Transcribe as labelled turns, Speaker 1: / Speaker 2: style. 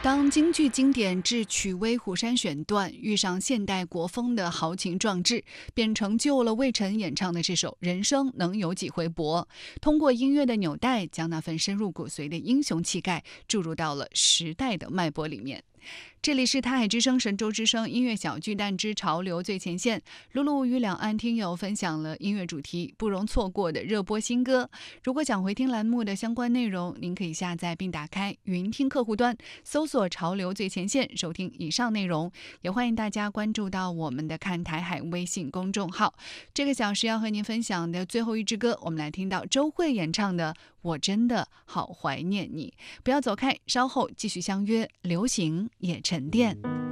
Speaker 1: 当京剧经典智取威虎山选段遇上现代国风的豪情壮志，便成就了魏晨演唱的这首《人生能有几回搏》。通过音乐的纽带，将那份深入骨髓的英雄气概注入到了时代的脉搏里面。这里是台海之声神州之声音乐小巨蛋之潮流最前线，露露与两岸听友分享了音乐主题不容错过的热播新歌。如果想回听栏目的相关内容，您可以下载并打开云听客户端，搜索潮流最前线收听以上内容。也欢迎大家关注到我们的看台海微信公众号。这个小时要和您分享的最后一支歌，我们来听到周蕙演唱的我真的好怀念你。不要走开，稍后继续相约流行也沉淀。